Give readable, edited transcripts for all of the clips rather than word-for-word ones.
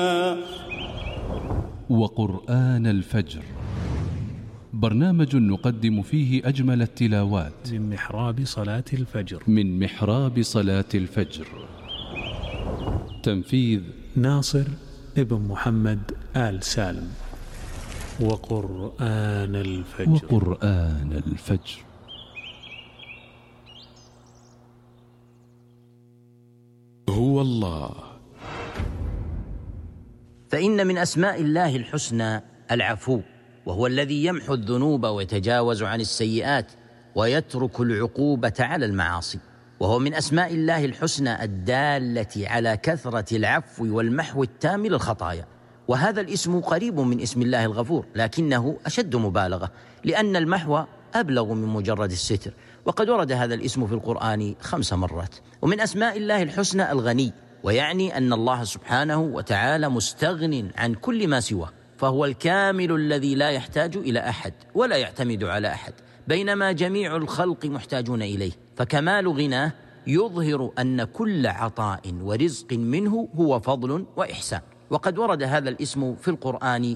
وقرآن الفجر، برنامج نقدم فيه أجمل التلاوات من محراب صلاة الفجر. تنفيذ ناصر ابن محمد آل سالم. وقرآن الفجر. هو الله. فإن من أسماء الله الحسنى العفو، وهو الذي يمحو الذنوب ويتجاوز عن السيئات ويترك العقوبة على المعاصي، وهو من أسماء الله الحسنى الدالة على كثرة العفو والمحو التام للخطايا. وهذا الاسم قريب من اسم الله الغفور، لكنه أشد مبالغة، لأن المحو أبلغ من مجرد الستر، وقد ورد هذا الاسم في القرآن 5 مرات. ومن أسماء الله الحسنى الغني، ويعني أن الله سبحانه وتعالى مستغن عن كل ما سواه، فهو الكامل الذي لا يحتاج إلى أحد ولا يعتمد على أحد، بينما جميع الخلق محتاجون إليه. فكمال غناه يظهر أن كل عطاء ورزق منه هو فضل وإحسان، وقد ورد هذا الاسم في القرآن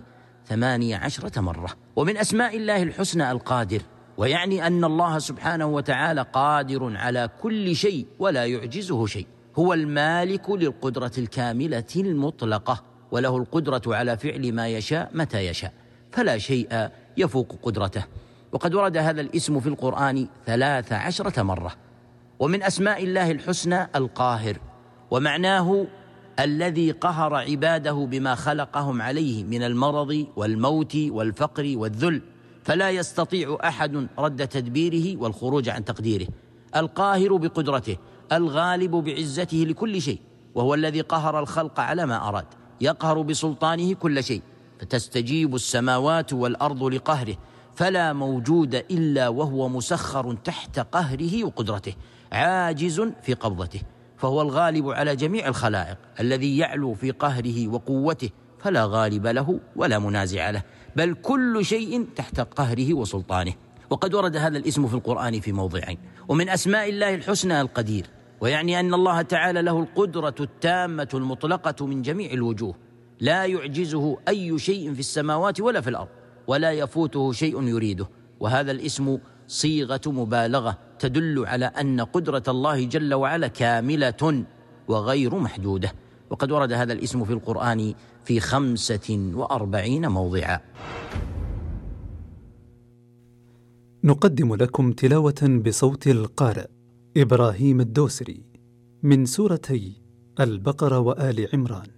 18 مرة. ومن أسماء الله الحسنى القادر، ويعني أن الله سبحانه وتعالى قادر على كل شيء ولا يعجزه شيء. هو المالك للقدرة الكاملة المطلقة، وله القدرة على فعل ما يشاء متى يشاء، فلا شيء يفوق قدرته. وقد ورد هذا الاسم في القرآن 13 مرة. ومن أسماء الله الحسنى القاهر، ومعناه الذي قهر عباده بما خلقهم عليه من المرض والموت والفقر والذل، فلا يستطيع أحد رد تدبيره والخروج عن تقديره. القاهر بقدرته، الغالب بعزته لكل شيء، وهو الذي قهر الخلق على ما أراد، يقهر بسلطانه كل شيء، فتستجيب السماوات والأرض لقهره، فلا موجود إلا وهو مسخر تحت قهره وقدرته، عاجز في قبضته. فهو الغالب على جميع الخلائق، الذي يعلو في قهره وقوته، فلا غالب له ولا منازع له، بل كل شيء تحت قهره وسلطانه. وقد ورد هذا الاسم في القرآن في موضعين. ومن أسماء الله الحسنى القدير، ويعني أن الله تعالى له القدرة التامة المطلقة من جميع الوجوه، لا يعجزه أي شيء في السماوات ولا في الأرض، ولا يفوته شيء يريده. وهذا الاسم صيغة مبالغة تدل على أن قدرة الله جل وعلا كاملة وغير محدودة. وقد ورد هذا الاسم في القرآن في 45 موضعا. نقدم لكم تلاوة بصوت القارئ إبراهيم الدوسري من سورتي البقرة وآل عمران.